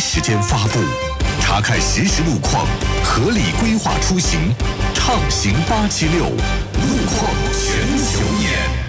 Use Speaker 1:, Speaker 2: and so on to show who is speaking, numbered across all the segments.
Speaker 1: 时间发布，查看实时路况，合理规划出行，畅行876，路况全球眼。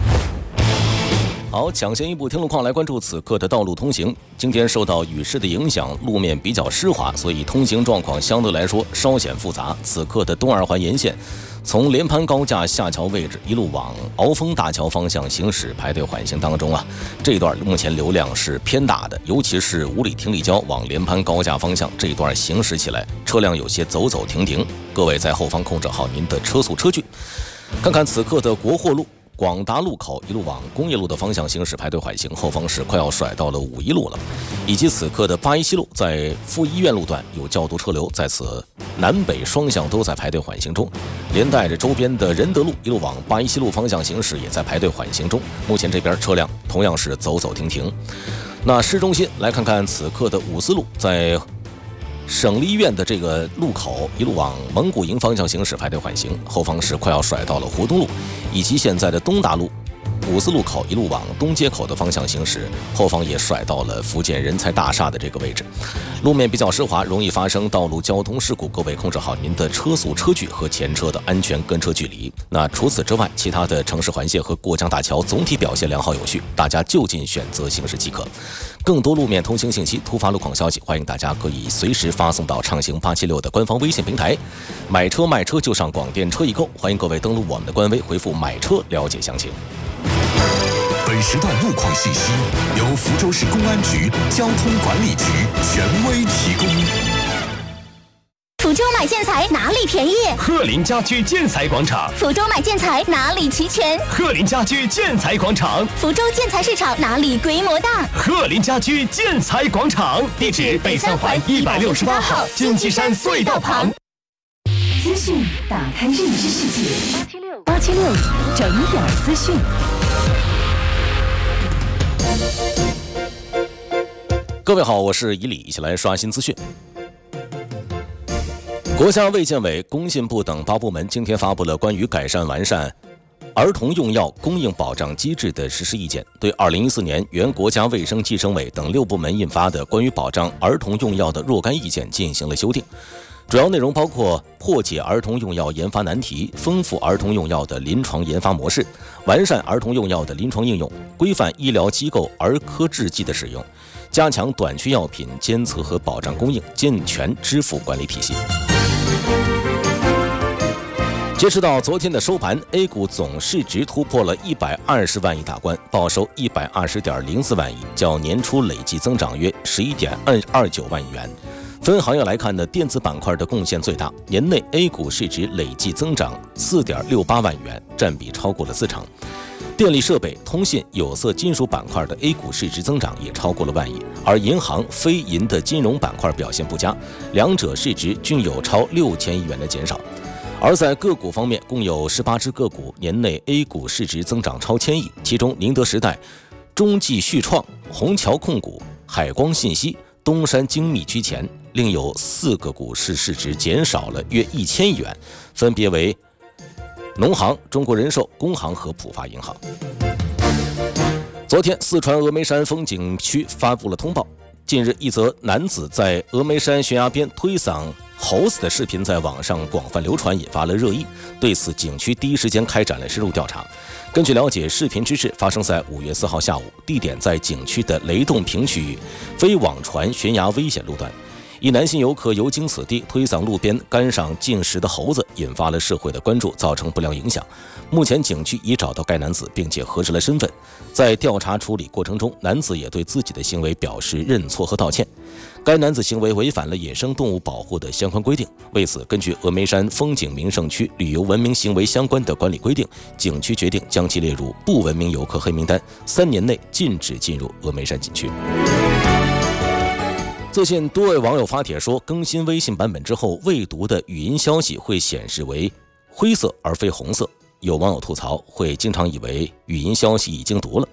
Speaker 2: 好，抢先一步听路况，来关注此刻的道路通行。今天受到雨势的影响，路面比较湿滑，所以通行状况相对来说稍显复杂。此刻的东二环沿线，从连潘高架下桥位置一路往鳌峰大桥方向行驶，排队缓行当中啊。这一段目前流量是偏大的，尤其是五里汀立交往连潘高架方向这一段行驶起来，车辆有些走走停停。各位在后方控制好您的车速车距。看看此刻的国货路。广达路口一路往工业路的方向行驶，排队缓行，后方是快要甩到了五一路了，以及此刻的817路在附医院路段有较多车流，在此南北双向都在排队缓行中，连带着周边的仁德路一路往817路方向行驶也在排队缓行中。目前这边车辆同样是走走停停。那市中心来看看此刻的五四路在省立医院的这个路口一路往蒙古营方向行驶，排队缓行，后方是快要甩到了湖东路，以及现在的东大路五四路口一路往东街口的方向行驶，后方也甩到了福建人才大厦的这个位置。路面比较湿滑，容易发生道路交通事故，各位控制好您的车速车距和前车的安全跟车距离。那除此之外，其他的城市环线和过江大桥总体表现良好有序，大家就近选择行驶即可。更多路面通行信息、突发路况消息，欢迎大家可以随时发送到畅行876的官方微信平台。买车卖车就上广电车易购，欢迎各位登录我们的官微，回复买车了解详情。
Speaker 1: 本时段路况信息由福州市公安局交通管理局权威提供。
Speaker 3: 福州买建材哪里便宜？
Speaker 4: 鹤林家居建材广场。
Speaker 3: 福州买建材哪里齐全？
Speaker 4: 鹤林家居建材广场。
Speaker 3: 福州建材市场哪里规模大？
Speaker 4: 鹤林家居建材广场。地址北三环168号金鸡山隧道旁。
Speaker 5: 资讯打开认知世界，876整点资讯。
Speaker 2: 各位好，我是以礼，一起来刷新资讯。国家卫健委、工信部等8部门今天发布了关于改善完善儿童用药供应保障机制的实施意见，对2014年原国家卫生计生委等6部门印发的关于保障儿童用药的若干意见进行了修订。主要内容包括破解儿童用药研发难题，丰富儿童用药的临床研发模式，完善儿童用药的临床应用，规范医疗机构儿科制剂的使用，加强短缺药品监测和保障供应，健全支付管理体系。截止到昨天的收盘 ，A 股总市值突破了120万亿大关，报收120.04万亿，较年初累计增长约11.29万亿元。分行业来看呢，电子板块的贡献最大，年内 A 股市值累计增长4.68万亿元，占比超过了4成。电力设备、通信、有色金属板块的 A 股市值增长也超过了万亿，而银行、非银的金融板块表现不佳，两者市值均有超6000亿元的减少。而在个股方面，共有18只个股年内 A 股市值增长超1000亿，其中宁德时代、中继旭创、虹桥控股、海光信息、东山精密居前，另有4个股市市值减少了约1000亿元，分别为农行、中国人寿、工行和浦发银行。昨天，四川峨眉山风景区发布了通报，近日一则男子在峨眉山悬崖边推搡猴子的视频在网上广泛流传，引发了热议。对此，景区第一时间开展了深入调查。根据了解，视频之事发生在5月4号下午，地点在景区的雷洞坪区域非网传悬崖危险路段。一男性游客游经此地，推搡路边杆上进食的猴子，引发了社会的关注，造成不良影响。目前景区已找到该男子，并且核实了身份。在调查处理过程中，男子也对自己的行为表示认错和道歉。该男子行为违反了野生动物保护的相关规定。为此，根据峨眉山风景名胜区旅游文明行为相关的管理规定，景区决定将其列入不文明游客黑名单，3年内禁止进入峨眉山景区。最近多位网友发帖说，更新微信版本之后，未读的语音消息会显示为灰色而非红色。有网友吐槽，会经常以为语音消息已经读了，